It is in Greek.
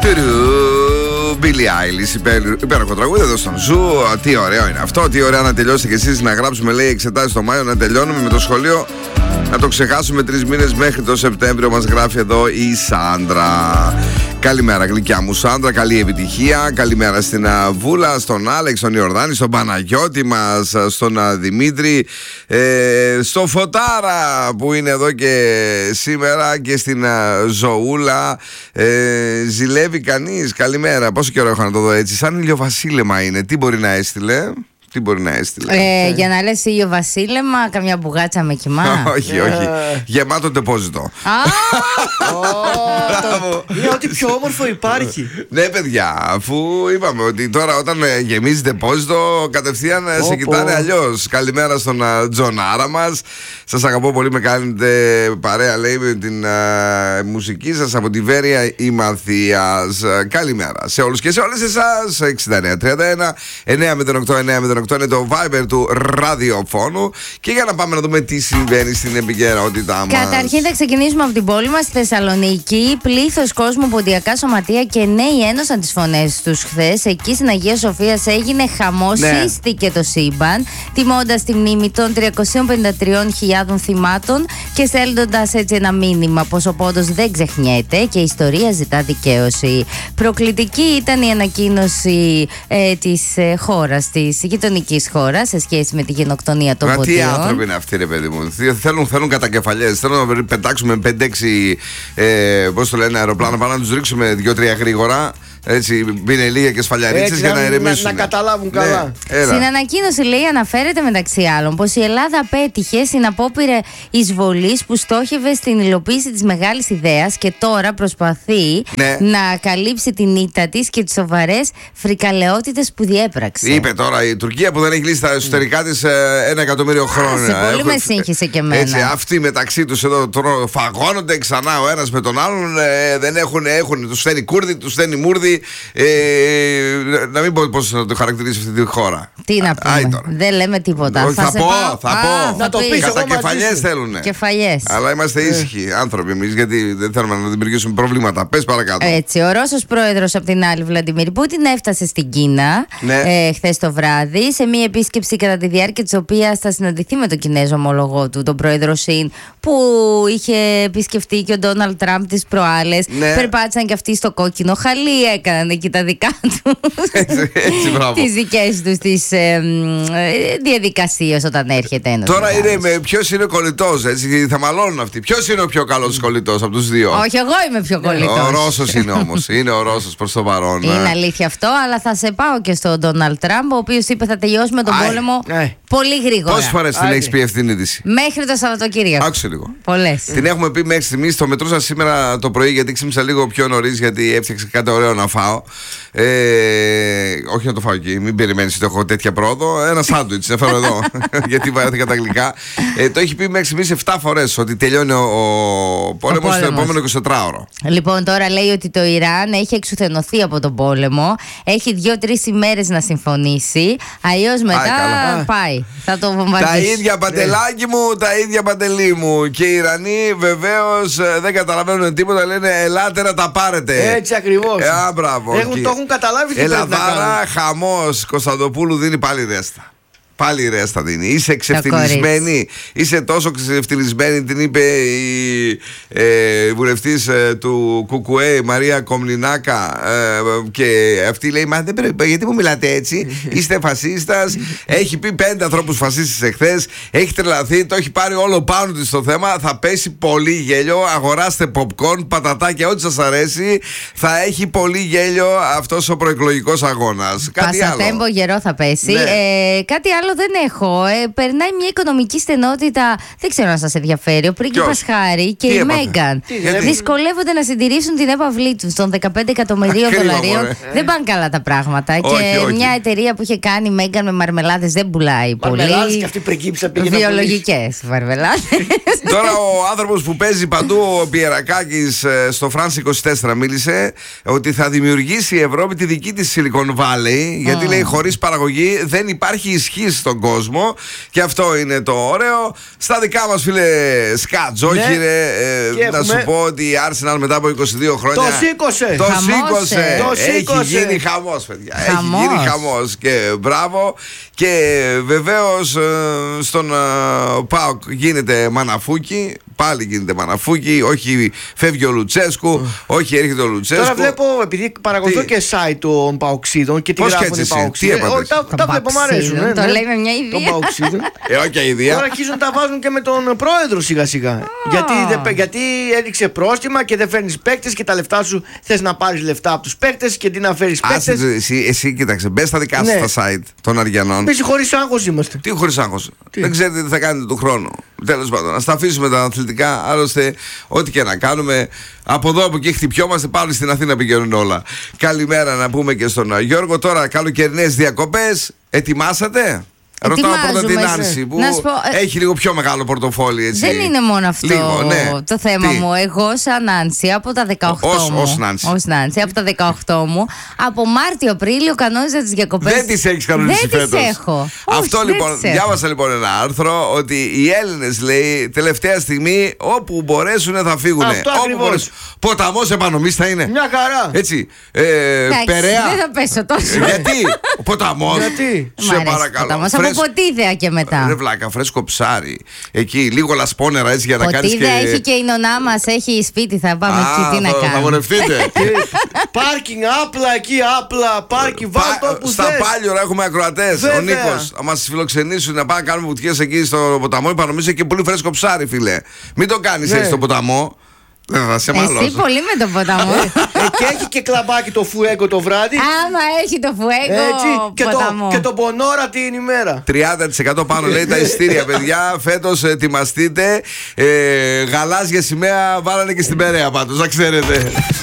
Billie Eilish, υπέροχο τραγούδι εδώ στον Ζου. Τι ωραίο είναι αυτό, τι ωραία να τελειώσετε κι εσείς να γράψουμε, λέει, εξετάσεις το Μάιο, να τελειώνουμε με το σχολείο, να το ξεχάσουμε 3 μήνες μέχρι το Σεπτέμβριο. Μας γράφει εδώ η Σάντρα. Καλημέρα, γλυκιά μου Σάντρα, καλή επιτυχία. Καλημέρα στην Βούλα, στον Άλεξ, στον Ιορδάνη, στον Παναγιώτη μας, στον Δημήτρη, στο Φωτάρα που είναι εδώ και σήμερα, και στην Ζωούλα. Ζηλεύει κανείς? Καλημέρα. Πόσο καιρό έχω να το δω έτσι? Σαν ηλιοβασίλεμα είναι. Τι μπορεί να έστειλε? Τι μπορεί να έστειλε? Για να λες ήλιο βασίλεμα, καμιά μπουγάτσα με κοιμά. Όχι, όχι. Γεμάτο τεπόζιτο. Είναι ό,τι πιο όμορφο υπάρχει. Ναι, παιδιά, αφού είπαμε ότι τώρα όταν γεμίζει τεπόζιτο, κατευθείαν σε κοιτάνε αλλιώς. Καλημέρα στον Τζονάρα μας. Σας αγαπώ πολύ, με κάνετε παρέα, λέει, με την μουσική σας από τη Βέρεια η Μαθίας. Καλημέρα σε όλους και σε όλες εσάς. 6931 908 908 είναι το Viber του ραδιοφώνου. Και για να πάμε να δούμε τι συμβαίνει στην επικαιρότητά μας. Καταρχήν θα ξεκινήσουμε από την πόλη μας, στη Θεσσαλονίκη. Πλήθος κόσμου, ποντιακά σωματεία και νέοι ένωσαν τις φωνές τους χθες. Εκεί στην Αγία Σοφίας έγινε χαμός, σύστηκε το σύμπαν, τιμώντας τη μνήμη των 353.000 θυμάτων και στέλνοντας έτσι ένα μήνυμα πως ο πόντος δεν ξεχνιέται και η ιστορία ζητά δικαίωση. Προκλητική ήταν η ανακοίνωση της χώρας, της γειτονικής χώρας, σε σχέση με τη γενοκτονία των ποντιών. Τι άνθρωποι είναι αυτοί, ρε παιδί μου? Θέλουν κατακεφαλιές. Θέλουν να πετάξουμε 5-6 πώς το λένε, αεροπλάνα, πάνω να τους ρίξουμε 2-3 γρήγορα. Έτσι, πινελία και σφαλιαρίτσες για να ηρεμήσουν. Να καταλάβουν καλά. Στην ανακοίνωση, λέει, αναφέρεται μεταξύ άλλων πως η Ελλάδα πέτυχε στην απόπειρα εισβολής που στόχευε στην υλοποίηση της μεγάλης ιδέας και τώρα προσπαθεί να καλύψει την ήττα της και τις σοβαρές φρικαλαιότητες που διέπραξε. Είπε τώρα η Τουρκία που δεν έχει λύσει τα εσωτερικά της 1 εκατομμύριο χρόνια. Πολύ με σύγχυσε και εμένα. Έτσι, αυτοί μεταξύ τους εδώ φαγώνονται ξανά ο ένας με τον άλλον. Δεν έχουν, τους στέλνει Κούρδοι, τους στέλνει Μούρδοι. Να μην πω πώς να το χαρακτηρίσει αυτή τη χώρα. Τι να πούμε, δεν λέμε τίποτα. Θα πω. Να το πεις, κατακεφαλιές θέλουνε. Κεφαλιές. Αλλά είμαστε ήσυχοι άνθρωποι εμείς, γιατί δεν θέλουμε να δημιουργήσουμε προβλήματα. Πες παρακάτω. Έτσι, ο Ρώσος πρόεδρος από την άλλη, Βλαντιμίρ Πούτιν, έφτασε στην Κίνα χθες το βράδυ, σε μία επίσκεψη κατά τη διάρκεια της οποίας θα συναντηθεί με τον Κινέζο ομολογό του, τον πρόεδρο Σιν, που είχε επισκεφτεί και ο Ντόναλντ Τραμπ τις προάλλες. Περπάτησαν και αυτοί στο κόκκινο χαλί, έκαναν εκεί τα δικά του. Τις δικές τους τις διαδικασίες όταν έρχεται ένας. Τώρα είναι ποιος είναι ο κολλητός, έτσι, θα μαλώνουν αυτοί. Ποιος είναι ο πιο καλός κολλητός από τους δύο? Όχι, εγώ είμαι πιο κολλητός. Ο Ρώσος είναι όμως. Είναι ο Ρώσος προς το παρόν. Είναι αλήθεια αυτό, αλλά θα σε πάω και στον Ντόναλντ Τραμπ, ο οποίος είπε θα τελειώσουμε τον πόλεμο πολύ γρήγορα. Πόσες φορές την έχεις πει αυτή την είδηση? Μέχρι το Σαββατοκύριακο. Άκουσε λίγο. Πολλές. Την έχουμε πει μέχρι στιγμής. Το μετρούσα σήμερα το πρωί, γιατί ξύπνησα λίγο πιο νωρίς, γιατί έφτιαξε κάτι ωραίο να φάω. Όχι να το φάω εκεί, μην περιμένεις ότι έχω τέτοια πρόοδο. Ένα σάντουιτς, να φέρω εδώ. Γιατί βαρέθηκα τα αγγλικά. Το έχει πει μέχρι στιγμής 7 φορές ότι τελειώνει ο πόλεμος στο επόμενο 24ωρο. Λοιπόν, τώρα λέει ότι το Ιράν έχει εξουθενωθεί από τον πόλεμο. Έχει 2-3 ημέρες να συμφωνήσει. Αλλιώς μετά πάει. Θα το βομβαρδίσει. Τα ίδια παντελάκι μου, τα ίδια παντελή μου. Και οι Ιρανοί βεβαίως δεν καταλαβαίνουν τίποτα. Λένε ελάτε να τα πάρετε. Έτσι ακριβώς. Μπράβο. Το έχουν καταλάβει τι πρέπει να Ελαδάρα, χαμός. Κωνσταντοπούλου δίνει πάλι ρέστα. Πάλι ρέστα δίνει. Είσαι ξεφτυλισμένη. Είσαι τόσο ξεφτυλισμένη, την είπε η βουλευτής του ΚΚΕ, η Μαρία Κομνηνάκα. Και αυτή λέει: μα δεν πρέπει, γιατί μου μιλάτε έτσι? Είστε φασίστας. Έχει πει 5 ανθρώπους φασίστες εχθές. Έχει τρελαθεί, το έχει πάρει όλο πάνω της το θέμα. Θα πέσει πολύ γέλιο. Αγοράστε popcorn, πατατάκια, ό,τι σας αρέσει. Θα έχει πολύ γέλιο αυτός ο προεκλογικός αγώνας. Κάτι άλλο. Πασατέμπο γερό θα πέσει. Κάτι άλλο δεν έχω. Περνάει μια οικονομική στενότητα. Δεν ξέρω αν σας ενδιαφέρει. Ο πρίγκιπας Χάρι και η Μέγκαν δυσκολεύονται να συντηρήσουν την έπαυλή τους των 15 εκατομμυρίων δολαρίων. Δεν πάνε καλά τα πράγματα. Και μια εταιρεία που είχε κάνει η Μέγκαν με μαρμελάδες δεν πουλάει πολύ. Μαρμελάδες και αυτή η πριγκίπισσα πήγαινε. Βιολογικές μαρμελάδες. Τώρα ο άνθρωπος που παίζει παντού, ο Πιερακάκης, στο France 24 μίλησε ότι θα δημιουργήσει η Ευρώπη τη δική της Silicon Valley. Γιατί λέει χωρίς παραγωγή δεν υπάρχει ισχύ βοηθήσει τον κόσμο. Και αυτό είναι το ωραίο. Στα δικά μας, φίλε Σκατζόχυρε, να σου πω ότι η Arsenal μετά από 22 χρόνια το σήκωσε. Έχει γίνει χαμός, παιδιά. Έχει γίνει χαμός. Και μπράβο. Και βεβαίως στον ΠΑΟΚ γίνεται μαναφούκι. Πάλι γίνεται μαναφούκι. Όχι φεύγει ο Λουτσέσκου. Όχι έρχεται ο Λουτσέσκου. Τώρα βλέπω, επειδή παρακολουθώ και site των Παοξίδων και τι γράφουν οι Παοξίδες. Τα βλέπω, μ' αρέσουν. Το λέει με μια ιδέα. Όχι ιδέα. Τώρα αρχίζουν να τα βάζουν και με τον πρόεδρο σιγά σιγά. Γιατί έδειξε πρόστιμα και δεν φέρνεις παίκτες και τα λεφτά σου θες να πάρεις λεφτά από τους παίκτες και τι να φέρεις παίκτες. Εσύ κοίταξε, μπες στα δικά σου τα site των Αριανών. Εμείς χωρίς άγχος είμαστε. Τι χωρίς άγχος? Δεν ξέρετε τι θα κάνετε του χρόνου. Τέλος πάντων, να στα αφήσουμε τα αθλητικά. Άλλωστε, ό,τι και να κάνουμε, από εδώ από εκεί χτυπιόμαστε. Πάλι στην Αθήνα πηγαίνουν όλα. Καλημέρα να πούμε και στον Γιώργο. Τώρα, καλοκαιρινές διακοπές. Ετοιμάσατε? Ρωτάω πρώτα την Άνση που έχει λίγο πιο μεγάλο πορτοφόλι, έτσι. Δεν είναι μόνο αυτό λίγο, το θέμα μου. Εγώ σαν Άνση από τα 18 μου. Ως Νάνση από τα 18 μου. Από Μάρτιο-Απρίλιο κανόνιζα τις διακοπές. Δεν τις έχεις κανονίσει φέτος? Δεν τις έχω. Αυτό λοιπόν, διάβασα λοιπόν ένα άρθρο ότι οι Έλληνες, λέει, τελευταία στιγμή όπου μπορέσουν θα φύγουν. Αυτό ακριβώς. Ποταμός επανομής θα είναι. Μια χαρά. Έτσι. Περαία. Δεν θα πέσω τόσο. Γιατί? Ποταμός. Γιατί? Σε παρακαλώ. Από Ποτίδεα και μετά. Ρε βλάκα, φρέσκο ψάρι. Εκεί λίγο λασπόνερα, έτσι, για να κάνεις και... Ποτίδεα έχει και η νονά μας, έχει σπίτι, θα πάμε εκεί, τι να κάνουμε. Θα γονευτείτε. Πάρκινγκ, απλά εκεί, απλά. Πάρκινγκ, βάλτε όπου θες. Στα Πάλιωρα έχουμε ακροατές. Ο Νίκος θα μας φιλοξενήσουν να πάμε να κάνουμε βουτιές εκεί στο ποταμό. Υπανομίζει και πολύ φρέσκο ψάρι, φίλε. Μην το κάνεις έτσι στο ποταμό. Εσύ πολύ με το ποταμό. Και έχει και κλαμπάκι το φουέγκο το βράδυ. Άμα έχει το φουέγκο ποταμό. Και το μπονόρα την ημέρα. 30% πάνω, λέει, τα εισιτήρια, παιδιά. Φέτος ετοιμαστείτε. Γαλάζια σημαία βάλανε και στην Περαία πάντως, να ξέρετε.